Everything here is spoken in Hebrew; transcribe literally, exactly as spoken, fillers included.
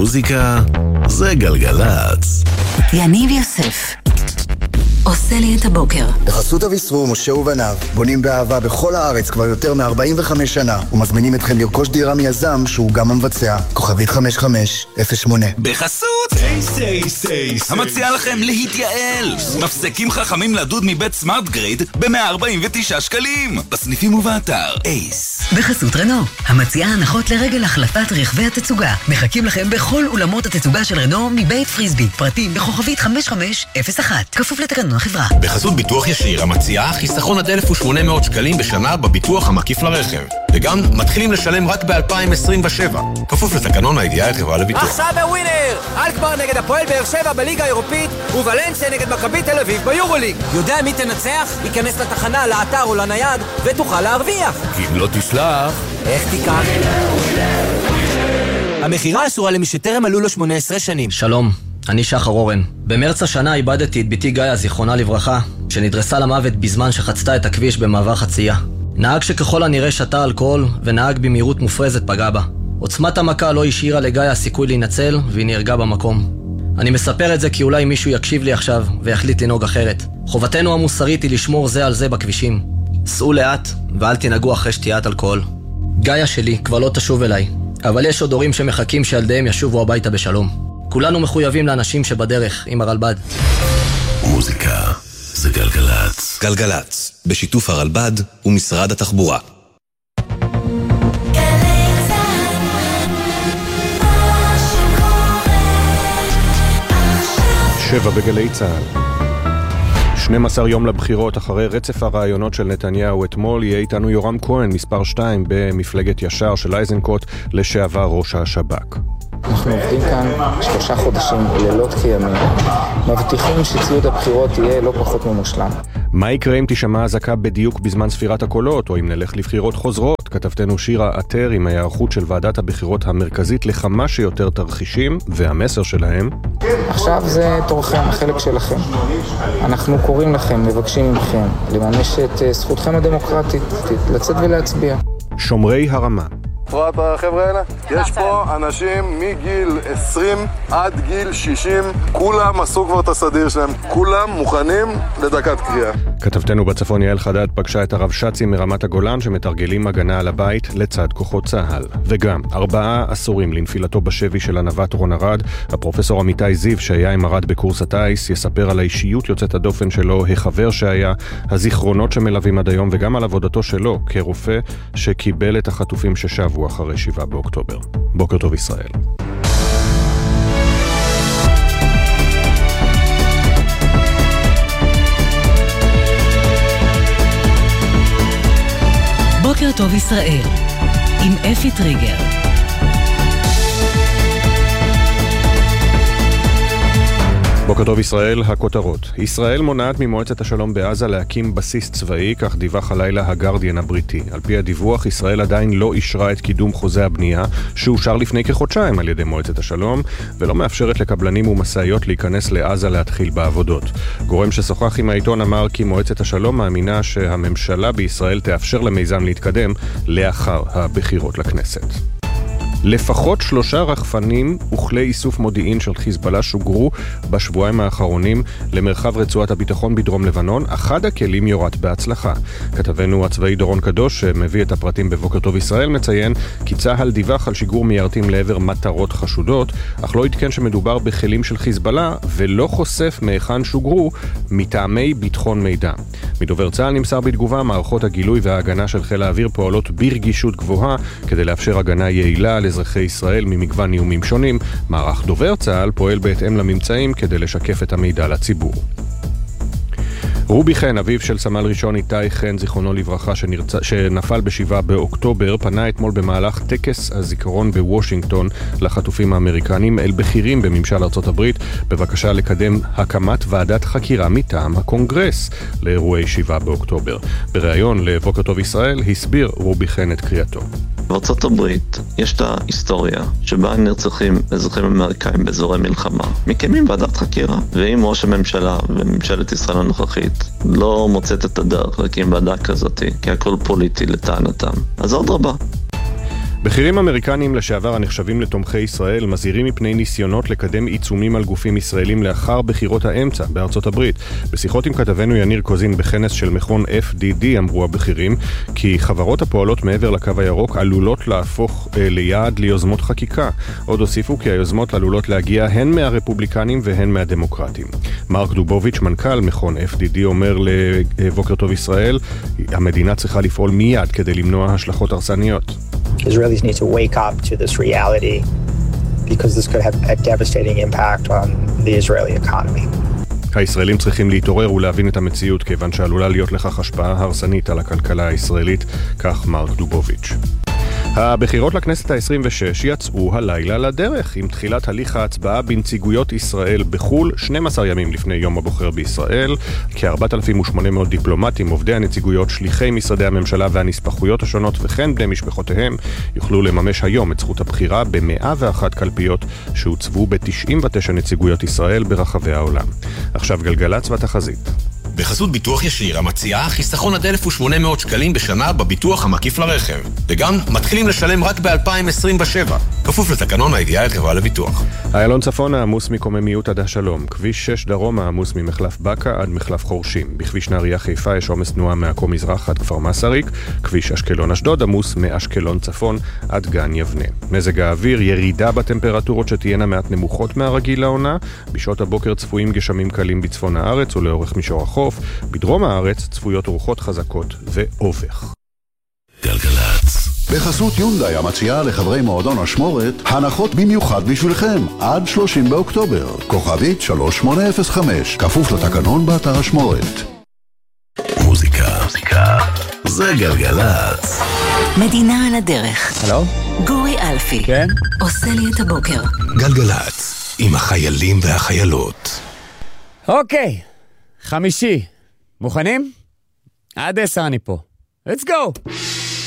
מוזיקה זה גלגלץ. יניב יוסף עושה לי את הבוקר. בחסות אביסרו, משה ובניו, בונים באהבה בכל הארץ כבר יותר מ-ארבעים וחמש שנה, ומזמינים אתכם לרכוש דירה מיזם שהוא גם המבצע. כוכבית חמש חמש אפס שמונה. בחסות המציע לכם להתייעל, מפסקים חכמים לדוד מבית סמארט גריד ב-מאה ארבעים ותשעה שקלים בסניפים ובאתר אייס. בחסות רנו, המציעה הנחות לרגל החלפת רכבי התצוגה. מחכים לכם בכל אולמות התצוגה של רנו מבית פריסבי. פרטים בכוכבית חמש חמש אפס אחת, כפוף לתקנון החברה. בחסות ביטוח ישיר, המציעה חיסכון עד אלף ושמונה מאות שקלים בשנה בביטוח המקיף לרכב, וגם מתחילים לשלם רק ב-אלפיים עשרים ושבע, כפוף לתקנון הידיעה החברה לביטוח. עכשיו בווינר! אלקמר נגד הפועל באר שבע בליגה האירופית, ובלנסיה נגד מכבי תל אביב ביורוליג. יודע מי תנצח? ייכנס לתחנה, לאתר או לנייד ותוכל להרוויח. כי אם לא תסלח, איך תיקח? המחירה אסורה למי שטרם מלאו לו שמונה עשרה שנים. שלום, אני שחר אורן. במרץ השנה איבדתי את ביתי גאיה, זיכרונה לברכה, שנדרסה למוות בזמן שחצתה את הכביש במעבר חצייה. נהג שככל הנראה שתה אלכוהול ונהג במהירות מופרזת פגע בה. עוצמת המכה לא השאירה לגאיה סיכוי להינצל, והיא נהרגה במקום. אני מספר את זה כי אולי מישהו יקשיב לי עכשיו ויחליט לנהוג אחרת. חובתנו המוסרית היא לשמור זה על זה בכבישים. סעו לאט ואל תנהגו אחרי שתיית אלכוהול. גאיה שלי כבר לא תשוב אליי, אבל יש עוד הורים שמחכים שילדיהם ישובו הביתה בשלום. כולנו מחויבים לאנשים שבדרך עם הרלב"ד. מוזיקה זה גלגלץ. גלגלץ, בשיתוף הרלב"ד ומשרד התחבורה. שבע בגלי צהל. שנים עשר יום לבחירות אחרי רצף הרעיונות של נתניהו אתמול, יהיה איתנו יורם כהן, מספר שתיים במפלגת ישר של אייזנקוט, לשעבר ראש השב"כ. אנחנו עובדים כאן שלושה חודשים לילות כימים, מבטיחים שציוד הבחירות יהיה לא פחות ממושלם. מה יקרה אם תשמע הזקה בדיוק בזמן ספירת הקולות, או אם נלך לבחירות חוזרות? כתבתנו שירה עטר עם ההיערכות של ועדת הבחירות המרכזית לכמה שיותר תרחישים, והמסר שלהם: עכשיו זה תורכם, החלק שלכם. אנחנו קוראים לכם, מבקשים מכם לממש את זכותכם הדמוקרטית, לצאת ולהצביע. שומרי הרמה. פרט החבר'ה האלה, יש פה אנשים מגיל עשרים עד גיל שישים, כולם עשו כבר את הסדיר שלהם, כולם מוכנים לדקת קריאה. כתבתנו בצפון יעל חדד פגשה את הרב שצי מרמת הגולן שמתרגלים הגנה על הבית לצד כוחות צהל. וגם ארבעה עשורים לנפילתו בשבי של הנווט רון ארד, הפרופסור אמיתי זיו שהיה עם ארד בקורס הטייס יספר על האישיות יוצאת הדופן שלו, החבר שהיה, הזיכרונות שמלווים עד היום, וגם על עבודתו שלו כרופא שקיבל את החטופים ששבו אחרי שבעה באוקטובר. בוקר טוב ישראל. בוקר טוב ישראל עם אפי טריגר. בוקר טוב ישראל, הכותרות. ישראל מונעת ממועצת השלום בעזה להקים בסיס צבאי, כך דיווח הלילה הגרדיאן הבריטי. על פי הדיווח, ישראל עדיין לא אישרה את קידום חוזה הבנייה, שאושר לפני כחודשיים על ידי מועצת השלום, ולא מאפשרת לקבלנים ומשאיות להיכנס לעזה להתחיל בעבודות. גורם ששוחח עם העיתון אמר כי מועצת השלום מאמינה שהממשלה בישראל תאפשר למיזם להתקדם לאחר הבחירות לכנסת. לפחות שלושה רחפנים וכלי איסוף מודיעין של חיזבאללה שוגרו בשבועיים האחרונים למרחב רצועת הביטחון בדרום לבנון. אחד הכלים יורד בהצלחה. כתבנו הצבאי דורון קדוש, שמביא את הפרטים בבוקר טוב ישראל, מציין כי צה"ל דיווח על שיגור מיירטים לעבר מטרות חשודות, אך לא התקן שמדובר בכלים של חיזבאללה ולא חושף מהיכן שוגרו מטעמי ביטחון מידע. מדובר צה"ל נמסר בתגובה, מערכות הגילוי וההגנה של חיל האוויר פועלות ברגישות גבוהה כדי לאפשר הגנה יעילה אזרחי ישראל ממגוון איומים שונים. מערך דובר צה"ל פועל בהתאם לממצאים כדי לשקף את המידע לציבור. רובי חן, אביו של סמל ראשון איתי חן, זיכרונו לברכה, שנרצ... שנפל בשבעה באוקטובר, פנה אתמול במהלך טקס הזיכרון בוושינגטון לחטופים האמריקנים אל בכירים בממשל ארצות הברית, בבקשה לקדם הקמת ועדת חקירה מטעם הקונגרס לאירועי שבעה באוקטובר. בריאיון לבוקר טוב ישראל הסביר רובי חן את קריאתו. בארצות הברית יש את ההיסטוריה שבה נרצחים אזרחים אמריקאים באזורי מלחמה. מקימים ועדת חקירה, ואם ראש הממשלה וממשלת ישראל הנוכחית לא מוצאת את הדרך להקים ועדה כזאת, כי הכל פוליטי לטענתם, אז עוד רבה. בכירים אמריקנים לשעבר הנחשבים לתומכי ישראל מזהירים מפני ניסיונות לקדם עיצומים על גופים ישראלים לאחר בחירות האמצע בארצות הברית. בשיחות עם כתבנו יניר קוזין בכנס של מכון אף די די אמרו הבכירים כי חברות הפועלות מעבר לקו הירוק עלולות להפוך אה, ליעד ליוזמות חקיקה. עוד הוסיפו כי היוזמות עלולות להגיע הן מהרפובליקנים והן מהדמוקרטים. מרק דובוביץ' מנכ"ל מכון אף די די אומר לבוקר טוב ישראל, המדינה צריכה לפעול מיד כדי למנוע השלכות הרסניות. Israelis need to wake up to this reality because this could have a devastating impact on the Israeli economy. הישראלים צריכים להתעורר ולהבין את המציאות כיוון שעלולה להיות לכך השפעה הרסנית על הכלכלה הישראלית, כך מרק דובוביץ'. הבחירות לכנסת ה-עשרים ושש יצאו הלילה לדרך עם תחילת הליך ההצבעה בנציגויות ישראל בחול שנים עשר ימים לפני יום הבוחר בישראל. כ-ארבעת אלפים ושמונה מאות דיפלומטים, עובדי הנציגויות, שליחי משרדי הממשלה והנספחויות השונות וכן בני משפחותיהם יוכלו לממש היום את זכות הבחירה ב-מאה ואחת קלפיות שהוצבו ב-תשעים ותשע נציגויות ישראל ברחבי העולם. עכשיו גלגלץ והתחזית. בחסות ביטוח ישיר המציעה חיסכון עד אלף ושמונה מאות שקלים בשנה בביטוח המקיף לרכב. וגם מתחילים לשלם רק ב-אלפיים עשרים ושבע. כפוף לתקנון הידיעה החברה לביטוח. איילון צפון העמוס מקוממיות עד השלום. כביש שש דרום העמוס ממחלף בקה עד מחלף חורשים. בכביש נהריה חיפה יש עומס תנועה מעכו מזרח עד כפר מסריק. כביש אשקלון אשדוד עמוס מאשקלון צפון עד גן יבנה. מזג האוויר, ירידה בטמפרטורות שתהיינה מעט נמוכות מהרגיל לעונה. בשעות הבוקר צפויים גשמים קלים בצפון הארץ ולאורך מישור החוף. בדרום הארץ צפויות רוחות חזקות ואובך. גלגלץ. בחסות יונדאי המציעה לחברי מועדון השמורת הנחות במיוחד בשבילכם עד שלושים באוקטובר. כוכבית שלוש שמונה אפס חמש, כפוף לתקנון באתר השמורת. מוזיקה, מוזיקה, זה גלגלץ. מדינה על הדרך. הלו? גורי אלפי. כן? עושה לי את הבוקר. גלגלץ, עם החיילים והחיילות. אוקיי, חמישי. מוכנים? עד עשר אני פה. Let's go!